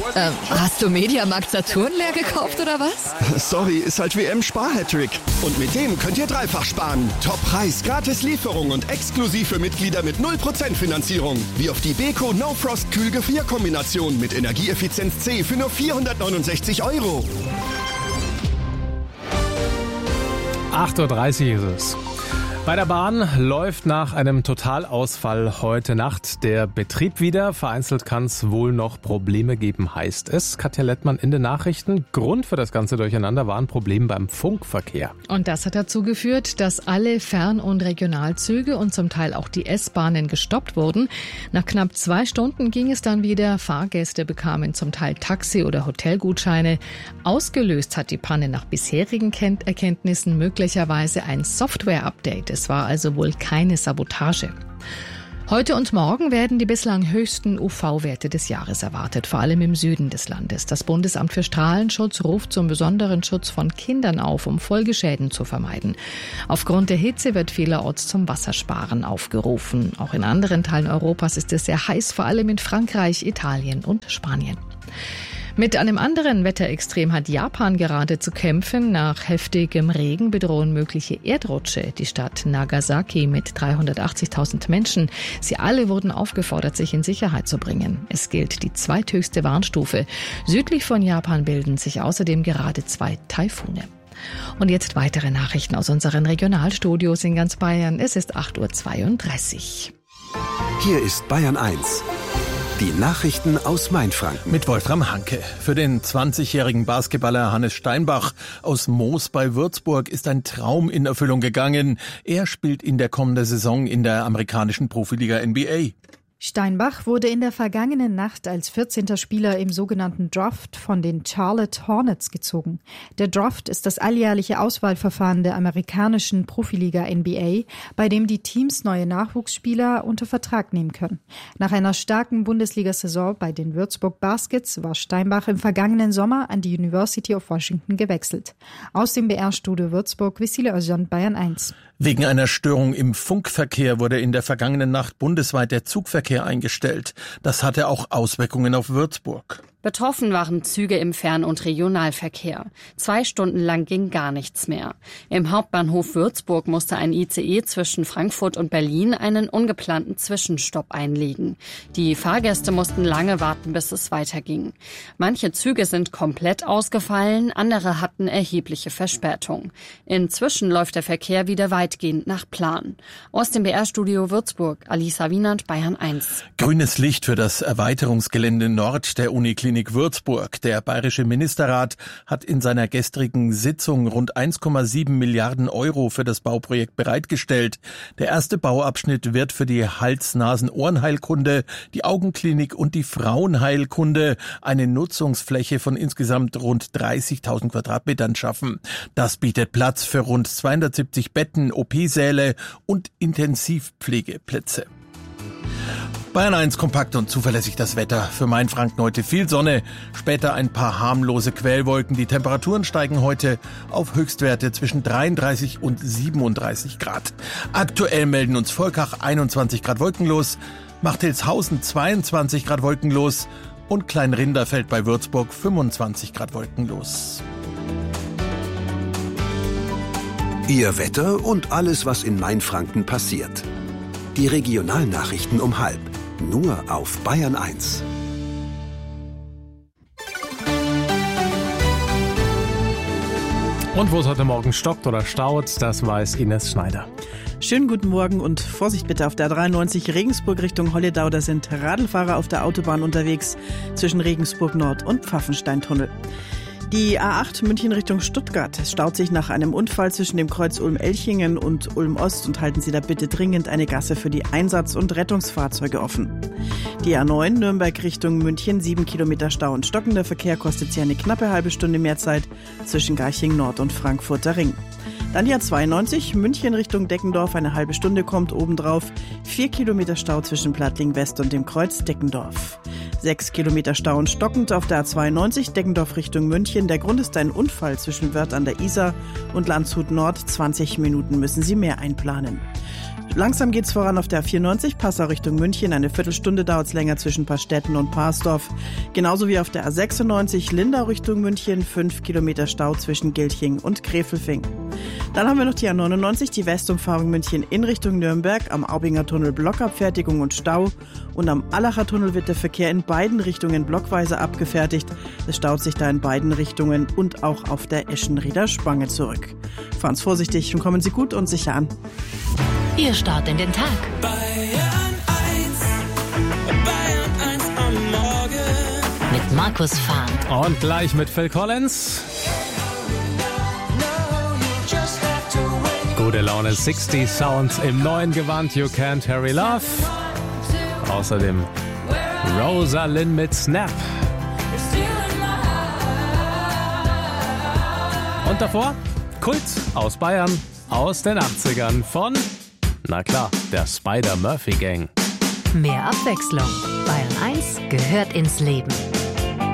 Hast du Mediamarkt Saturn leer gekauft oder was? Sorry, ist halt WM-Spar-Hattrick. Und mit dem könnt ihr dreifach sparen. Top-Preis, gratis Lieferung und exklusiv für Mitglieder mit 0% Finanzierung. Wie auf die Beko No Frost Kühl-Gefrier-Kombination mit Energieeffizienz C für nur 469 €. 8:30 Uhr ist es. Bei der Bahn läuft nach einem Totalausfall heute Nacht der Betrieb wieder. Vereinzelt kann es wohl noch Probleme geben, heißt es. Katja Lettmann in den Nachrichten. Grund für das ganze Durcheinander war ein Problem beim Funkverkehr. Und das hat dazu geführt, dass alle Fern- und Regionalzüge und zum Teil auch die S-Bahnen gestoppt wurden. Nach knapp 2 Stunden ging es dann wieder. Fahrgäste bekamen zum Teil Taxi- oder Hotelgutscheine. Ausgelöst hat die Panne nach bisherigen Erkenntnissen möglicherweise ein Software-Update. Es war also wohl keine Sabotage. Heute und morgen werden die bislang höchsten UV-Werte des Jahres erwartet, vor allem im Süden des Landes. Das Bundesamt für Strahlenschutz ruft zum besonderen Schutz von Kindern auf, um Folgeschäden zu vermeiden. Aufgrund der Hitze wird vielerorts zum Wassersparen aufgerufen. Auch in anderen Teilen Europas ist es sehr heiß, vor allem in Frankreich, Italien und Spanien. Mit einem anderen Wetterextrem hat Japan gerade zu kämpfen. Nach heftigem Regen bedrohen mögliche Erdrutsche die Stadt Nagasaki mit 380.000 Menschen. Sie alle wurden aufgefordert, sich in Sicherheit zu bringen. Es gilt die zweithöchste Warnstufe. Südlich von Japan bilden sich außerdem gerade 2 Taifune. Und jetzt weitere Nachrichten aus unseren Regionalstudios in ganz Bayern. Es ist 8:32 Uhr. Hier ist Bayern 1. Die Nachrichten aus Mainfranken. Mit Wolfram Hanke. Für den 20-jährigen Basketballer Hannes Steinbach aus Moos bei Würzburg ist ein Traum in Erfüllung gegangen. Er spielt in der kommenden Saison in der amerikanischen Profiliga NBA. Steinbach wurde in der vergangenen Nacht als 14. Spieler im sogenannten Draft von den Charlotte Hornets gezogen. Der Draft ist das alljährliche Auswahlverfahren der amerikanischen Profiliga NBA, bei dem die Teams neue Nachwuchsspieler unter Vertrag nehmen können. Nach einer starken Bundesliga-Saison bei den Würzburg Baskets war Steinbach im vergangenen Sommer an die University of Washington gewechselt. Aus dem BR-Studio Würzburg, Vissile Özcan, Bayern 1. Wegen einer Störung im Funkverkehr wurde in der vergangenen Nacht bundesweit der Zugverkehr eingestellt. Das hatte auch Auswirkungen auf Würzburg. Betroffen waren Züge im Fern- und Regionalverkehr. 2 Stunden lang ging gar nichts mehr. Im Hauptbahnhof Würzburg musste ein ICE zwischen Frankfurt und Berlin einen ungeplanten Zwischenstopp einlegen. Die Fahrgäste mussten lange warten, bis es weiterging. Manche Züge sind komplett ausgefallen, andere hatten erhebliche Verspätung. Inzwischen läuft der Verkehr wieder weitgehend nach Plan. Aus dem BR-Studio Würzburg, Alisa Wienand, Bayern 1. Grünes Licht für das Erweiterungsgelände Nord der Uniklinik Würzburg. Der bayerische Ministerrat hat in seiner gestrigen Sitzung rund 1,7 Milliarden € für das Bauprojekt bereitgestellt. Der erste Bauabschnitt wird für die Hals-Nasen-Ohrenheilkunde, die Augenklinik und die Frauenheilkunde eine Nutzungsfläche von insgesamt rund 30.000 Quadratmetern schaffen. Das bietet Platz für rund 270 Betten, OP-Säle und Intensivpflegeplätze. Bayern 1 kompakt und zuverlässig das Wetter. Für Mainfranken heute viel Sonne, später ein paar harmlose Quellwolken. Die Temperaturen steigen heute auf Höchstwerte zwischen 33 und 37 Grad. Aktuell melden uns Volkach 21 Grad wolkenlos, Machtelshausen 22 Grad wolkenlos und Kleinrinderfeld bei Würzburg 25 Grad wolkenlos. Ihr Wetter und alles, was in Mainfranken passiert. Die Regionalnachrichten um 12:30. Nur auf Bayern 1. Und wo es heute Morgen stockt oder staut, das weiß Ines Schneider. Schönen guten Morgen und Vorsicht bitte auf der 93 Regensburg Richtung Holledau. Da sind Radlfahrer auf der Autobahn unterwegs zwischen Regensburg Nord und Pfaffensteintunnel. Die A8 München Richtung Stuttgart. Es staut sich nach einem Unfall zwischen dem Kreuz Ulm-Elchingen und Ulm-Ost und halten Sie da bitte dringend eine Gasse für die Einsatz- und Rettungsfahrzeuge offen. Die A9 Nürnberg Richtung München, 7 Kilometer Stau und stockender Verkehr, kostet Sie eine knappe halbe Stunde mehr Zeit zwischen Garching Nord und Frankfurter Ring. Dann die A92 München Richtung Deckendorf, eine halbe Stunde kommt obendrauf, 4 Kilometer Stau zwischen Plattling West und dem Kreuz Deckendorf. 6 Kilometer Stau und stockend auf der A92 Deckendorf Richtung München. Der Grund ist ein Unfall zwischen Wörth an der Isar und Landshut Nord. 20 Minuten müssen Sie mehr einplanen. Langsam geht's voran auf der A94, Passau Richtung München. Eine Viertelstunde dauert's länger zwischen Pastetten und Parsdorf. Genauso wie auf der A96, Lindau Richtung München. 5 Kilometer Stau zwischen Gilching und Gräfelfing. Dann haben wir noch die A99, die Westumfahrung München in Richtung Nürnberg. Am Aubinger Tunnel Blockabfertigung und Stau. Und am Allacher Tunnel wird der Verkehr in beiden Richtungen blockweise abgefertigt. Es staut sich da in beiden Richtungen und auch auf der Eschenrieder Spange zurück. Fahren Sie vorsichtig und kommen Sie gut und sicher an. Ihr Start in den Tag. Bayern 1 am Morgen. Mit Markus Fahn. Und gleich mit Phil Collins. Gute Laune, 60 Sounds im neuen Gewand You Can't Hurry Love. Außerdem Rosalind mit Snap. Und davor Kult aus Bayern, aus den 80ern von, na klar, der Spider-Murphy Gang. Mehr Abwechslung. Bayern 1 gehört ins Leben.